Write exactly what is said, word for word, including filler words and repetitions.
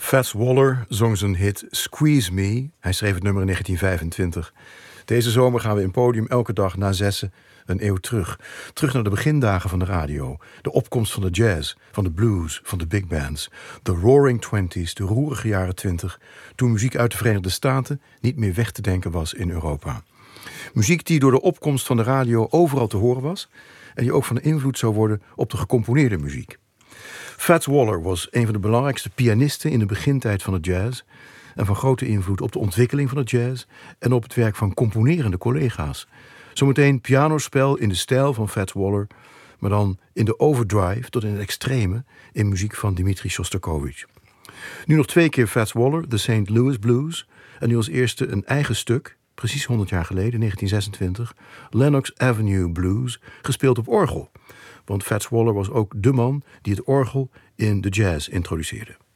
Fats Waller zong zijn hit Squeeze Me. Hij schreef het nummer in negentien vijfentwintig. Deze zomer gaan we in Podium elke dag na zessen een eeuw terug. Terug naar de begindagen van de radio. De opkomst van de jazz, van de blues, van de big bands. De roaring twenties, de roerige jaren twintig. Toen muziek uit de Verenigde Staten niet meer weg te denken was in Europa. Muziek die door de opkomst van de radio overal te horen was. En die ook van invloed zou worden op de gecomponeerde muziek. Fats Waller was een van de belangrijkste pianisten in de begintijd van de jazz en van grote invloed op de ontwikkeling van de jazz en op het werk van componerende collega's. Zometeen pianospel in de stijl van Fats Waller, maar dan in de overdrive tot in het extreme in muziek van Dmitri Shostakovich. Nu nog twee keer Fats Waller, de Saint Louis Blues, en nu als eerste een eigen stuk, precies honderd jaar geleden, negentien zesentwintig, Lenox Avenue Blues, gespeeld op orgel. Want Fats Waller was ook de man die het orgel in de jazz introduceerde.